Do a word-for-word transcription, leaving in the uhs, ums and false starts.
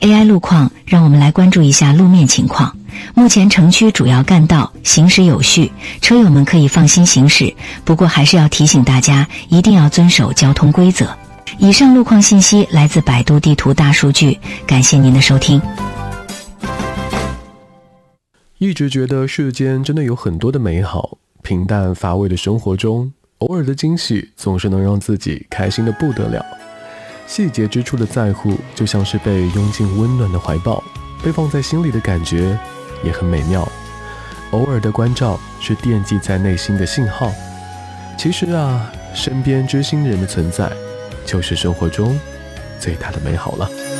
A I 路况，让我们来关注一下路面情况。目前城区主要干道行驶有序，车友们可以放心行驶，不过还是要提醒大家一定要遵守交通规则。以上路况信息来自百度地图大数据，感谢您的收听。 一直觉得世间真的有很多的美好，平淡乏味的生活中，偶尔的惊喜总是能让自己开心的不得了。细节之处的在乎，就像是被拥进温暖的怀抱，被放在心里的感觉也很美妙。偶尔的关照是惦记在内心的信号。其实啊，身边知心人的存在，就是生活中最大的美好了。